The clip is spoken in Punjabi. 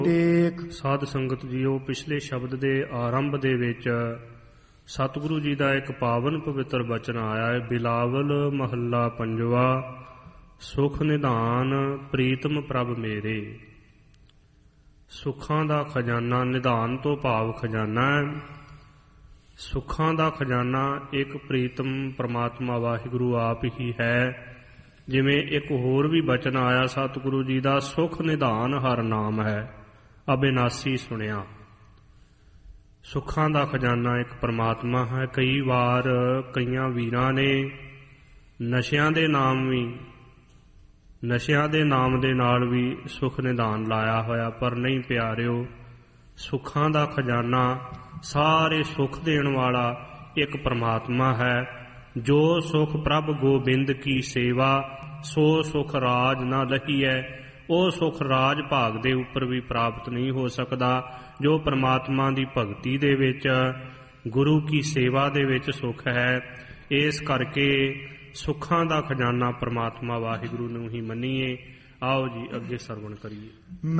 ਸਾਧ ਸੰਗਤ ਜੀਓ, ਪਿਛਲੇ ਸ਼ਬਦ ਦੇ ਆਰੰਭ ਦੇ ਵਿੱਚ ਸਤਿਗੁਰੂ ਜੀ ਦਾ ਇੱਕ ਪਾਵਨ ਪਵਿੱਤਰ ਬਚਨ ਆਇਆ ਹੈ। ਬਿਲਾਵਲ ਮਹੱਲਾ ਪੰਜਵਾ। ਸੁਖ ਨਿਧਾਨ ਪ੍ਰੀਤਮ ਪ੍ਰਭ ਮੇਰੇ। ਸੁੱਖਾਂ ਦਾ ਖਜ਼ਾਨਾ, ਨਿਧਾਨ ਤੋਂ ਭਾਵ ਖਜ਼ਾਨਾ ਹੈ। ਸੁੱਖਾਂ ਦਾ ਖਜ਼ਾਨਾ ਇੱਕ ਪ੍ਰੀਤਮ ਪਰਮਾਤਮਾ ਵਾਹਿਗੁਰੂ ਆਪ ਹੀ ਹੈ। ਜਿਵੇਂ ਇੱਕ ਹੋਰ ਵੀ ਬਚਨ ਆਇਆ ਸਤਿਗੁਰੂ ਜੀ ਦਾ, ਸੁਖ ਨਿਧਾਨ ਹਰ ਨਾਮ ਹੈ ਅਬਿਨਾਸੀ ਸੁਣਿਆ। ਸੁੱਖਾਂ ਦਾ ਖਜ਼ਾਨਾ ਇੱਕ ਪਰਮਾਤਮਾ ਹੈ। ਕਈ ਵਾਰ ਕਈਆਂ ਵੀਰਾਂ ਨੇ ਨਸ਼ਿਆਂ ਦੇ ਨਾਮ ਦੇ ਨਾਲ ਵੀ ਸੁਖ ਨਿਧਾਨ ਲਾਇਆ ਹੋਇਆ, ਪਰ ਨਹੀਂ ਪਿਆਰਿਓ। ਸੁੱਖਾਂ ਦਾ ਖਜ਼ਾਨਾ, ਸਾਰੇ ਸੁੱਖ ਦੇਣ ਵਾਲਾ ਇੱਕ ਪਰਮਾਤਮਾ ਹੈ। ਜੋ ਸੁਖ ਪ੍ਰਭ ਗੋਬਿੰਦ ਕੀ ਸੇਵਾ, ਸੋ ਸੁਖ ਰਾਜ ਨਾ ਲਹੀਐ। ਉਹ ਸੁਖ ਰਾਜ ਭਾਗ ਦੇ ਉੱਪਰ ਵੀ ਪ੍ਰਾਪਤ ਨਹੀਂ ਹੋ ਸਕਦਾ ਜੋ ਪਰਮਾਤਮਾ ਦੀ ਭਗਤੀ ਦੇ ਵਿੱਚ, ਗੁਰੂ ਕੀ ਸੇਵਾ ਦੇ ਵਿੱਚ ਸੁਖ ਹੈ। ਇਸ ਕਰਕੇ ਸੁੱਖਾਂ ਦਾ ਖਜ਼ਾਨਾ ਪਰਮਾਤਮਾ ਵਾਹਿਗੁਰੂ ਨੂੰ ਹੀ ਮੰਨੀਏ। ਆਓ ਜੀ ਅੱਗੇ ਸਰਵਣ ਕਰੀਏ।